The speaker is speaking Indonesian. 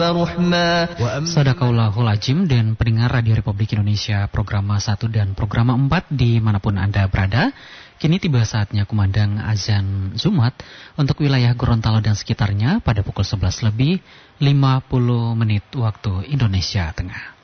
Sadaqallahul Azim. Dan pendengar Radio Republik Indonesia program 1 dan program 4 dimanapun Anda berada, kini tiba saatnya kumandang azan Jumat untuk wilayah Gorontalo dan sekitarnya pada pukul 11 lebih 50 menit waktu Indonesia Tengah.